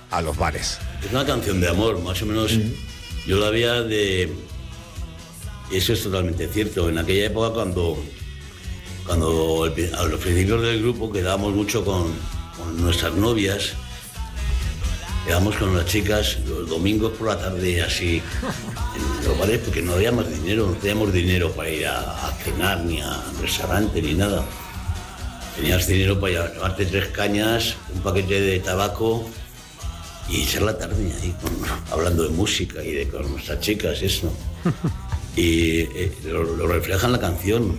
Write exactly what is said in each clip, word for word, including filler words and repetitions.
a los bares. Es una canción de amor, más o menos. Mm. Yo la veía de... Eso es totalmente cierto. En aquella época, cuando, cuando el, a los principios del grupo quedábamos mucho con, con nuestras novias, quedábamos con las chicas los domingos por la tarde, así, en los bares, porque no había más dinero, no teníamos dinero para ir a, a cenar, ni a restaurante, ni nada. Tenías dinero para llevarte tres cañas, un paquete de tabaco y echar la tarde ahí con, hablando de música y de con nuestras chicas, eso. Y eh, lo, lo refleja en la canción.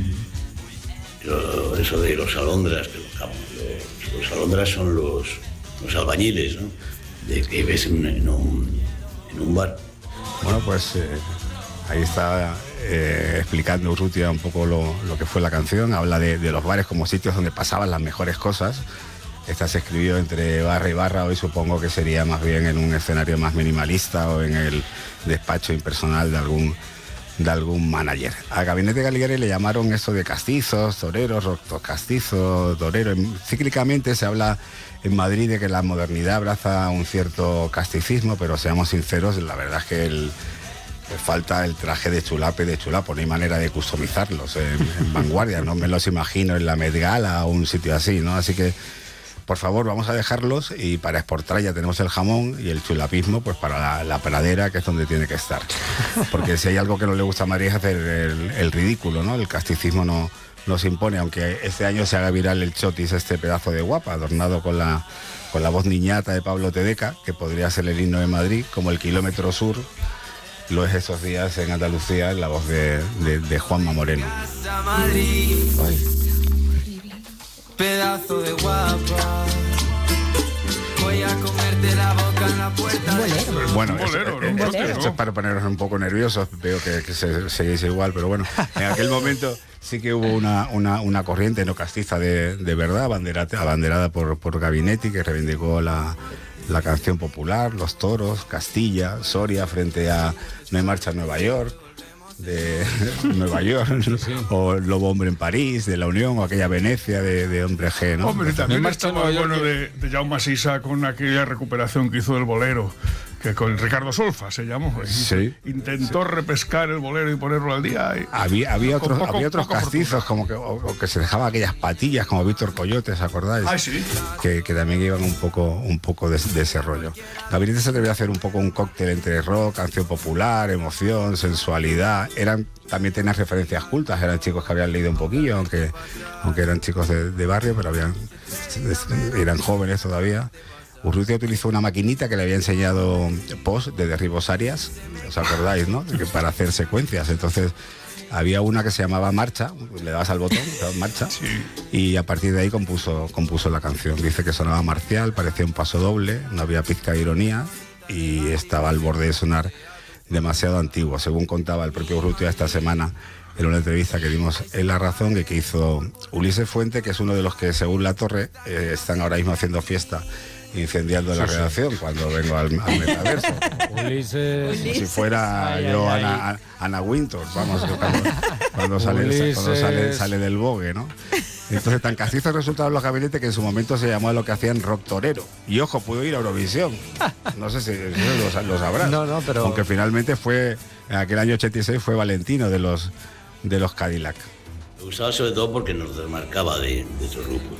Lo, eso de los alondras, que los, los, los alondras son los, los albañiles, ¿no? De que ves en, en, un, en un bar. Bueno, pues eh, ahí está eh, explicando Urrutia un poco lo, lo que fue la canción. Habla de, de los bares como sitios donde pasaban las mejores cosas. Esta se escribió entre barra y barra. Hoy supongo que sería más bien en un escenario más minimalista o en el despacho impersonal de algún, de algún manager. A Gabinete Galigueri le llamaron esto de castizos, toreros, rock castizo, torero. Cíclicamente se habla en Madrid de que la modernidad abraza un cierto casticismo, pero seamos sinceros, la verdad es que el, falta el traje de chulape de chulapo, no hay manera de customizarlos en, en vanguardia, no me los imagino en la Met Gala o un sitio así, ¿no? Así que, por favor, vamos a dejarlos y para exportar ya tenemos el jamón y el chulapismo, pues para la, la pradera, que es donde tiene que estar. Porque si hay algo que no le gusta a Madrid es hacer el, el ridículo, ¿no? El casticismo no... nos impone, aunque este año se haga viral el chotis, este pedazo de guapa, adornado con la, con la voz niñata de Pablo Tedeca, que podría ser el himno de Madrid, como el kilómetro sur lo es estos días en Andalucía, en la voz de, de, de Juanma Moreno. Ay. Pedazo de guapa, voy a comerte la boca en la puerta. Bueno, bolero, es, es, es, esto es para poneros un poco nerviosos, veo que, que se, seguís igual, pero bueno, en aquel momento sí que hubo una, una, una corriente no castiza de, de verdad, abanderada, abanderada por, por Gabinetti, que reivindicó la, la canción popular, los toros, Castilla, Soria, frente a No hay marcha en Nueva York, de Nueva York, sí. O Lobo Hombre en París, de La Unión, o aquella Venecia de, de Hombre G, ¿no? Hombre, también no estaba bueno de, de Jaume Sisa con aquella recuperación que hizo del bolero, que con Ricardo Solfa se llamó. Sí. Intentó sí. repescar el bolero y ponerlo al día. Y había, había otros, poco, había otros castizos, como que, o, o que se dejaban aquellas patillas, como Víctor Coyote, ¿os acordáis? Ah, sí. Que, que también iban un poco, un poco de, de ese rollo. Gabinete se atrevió a hacer un poco un cóctel entre rock, canción popular, emoción, sensualidad. Eran, también tenían referencias cultas, eran chicos que habían leído un poquillo, aunque, aunque eran chicos de, de barrio, pero habían, eran jóvenes todavía. Urrutia utilizó una maquinita que le había enseñado Post de Derribos Arias, ¿os acordáis, no? Que para hacer secuencias. Entonces había una que se llamaba Marcha, le dabas al botón, Marcha, sí. Y a partir de ahí compuso, compuso la canción. Dice que sonaba marcial, parecía un paso doble, no había pizca de ironía y estaba al borde de sonar demasiado antiguo, según contaba el propio Urrutia esta semana en una entrevista que dimos en La Razón y que hizo Ulises Fuente, que es uno de los que, según La Torre, eh, están ahora mismo haciendo fiesta, incendiando sí, la redacción sí. Cuando vengo al, al metaverso. Ulises. Como si fuera ay, yo ay, Ana, ay. Ana Wintour, vamos, cuando, cuando, sale, cuando sale, sale del Vogue, ¿no? Entonces, tan castizos resultaron los Gabinetes que en su momento se llamó a lo que hacían rock torero. Y ojo, pudo ir a Eurovisión. No sé si, si lo, lo sabrás. No, no, pero... Aunque finalmente fue, en aquel año ochenta y seis, fue Valentino de los, de los Cadillac. Me gustaba sobre todo porque nos desmarcaba de, de otros grupos.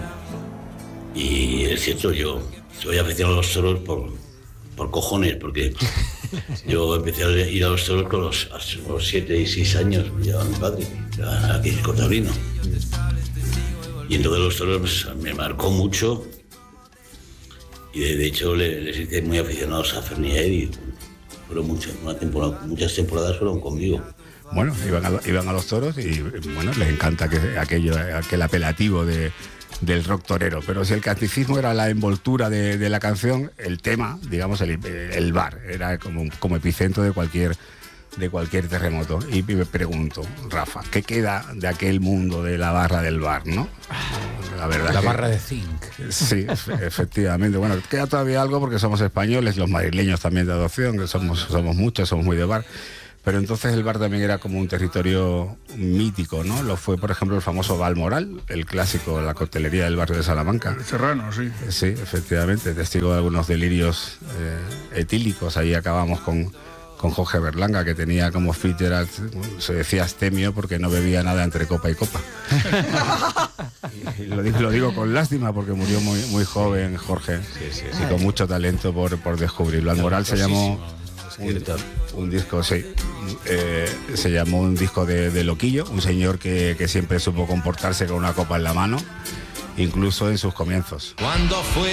Y es cierto, yo soy aficionado a los toros por, por cojones, porque yo empecé a ir a los toros con los, a los siete y seis años, me llevaba mi padre, aquí en Cortablino. Y entonces los toros pues, me marcó mucho, y de, de hecho les, les hice muy aficionados a Ferni y a Eddie. Fueron muchas, una temporada, muchas temporadas fueron conmigo. Bueno, iban a, iban a los toros y bueno, les encanta que aquello, aquel apelativo de del rock torero, pero si el casticismo era la envoltura de, de la canción, el tema, digamos, el, el bar, era como, como epicentro de cualquier, de cualquier terremoto. Y me pregunto, Rafa, ¿qué queda de aquel mundo de la barra del bar, no? La verdad. La que, barra de zinc. Sí, efectivamente. Bueno, queda todavía algo porque somos españoles, los madrileños también de adopción, que somos, somos muchos, somos muy de bar. Pero entonces el bar también era como un territorio mítico, ¿no? Lo fue, por ejemplo, el famoso Balmoral, el clásico, la coctelería del barrio de Salamanca. El Serrano, sí. Sí, efectivamente, testigo de algunos delirios eh, etílicos. Ahí acabamos con, con Jorge Berlanga, que tenía como Fitzgerald, se decía astemio porque no bebía nada entre copa y copa. y, y lo, digo, lo digo con lástima porque murió muy, muy joven Jorge, sí, sí, sí. Y con mucho talento por, por descubrirlo. Balmoral se llamó... Un, un disco, sí. Eh, se llamó un disco de, de loquillo, un señor que, que siempre supo comportarse con una copa en la mano, incluso en sus comienzos. Cuando fue